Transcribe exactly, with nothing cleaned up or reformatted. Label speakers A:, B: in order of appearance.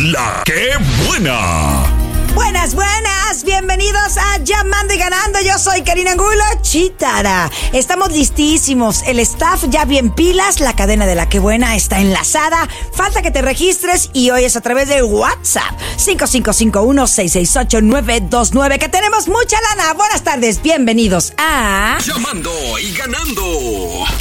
A: La que buena.
B: Buenas, buenas, bienvenidos a Llamando y Ganando. Yo soy Karina Angulo Chitara. Estamos listísimos, el staff ya bien pilas, la cadena de La que buena está enlazada. Falta que te registres y hoy es a través de WhatsApp cinco cinco cinco uno, seis seis ocho, nueve dos nueve, que tenemos mucha lana. Buenas tardes, bienvenidos a
A: Llamando y Ganando.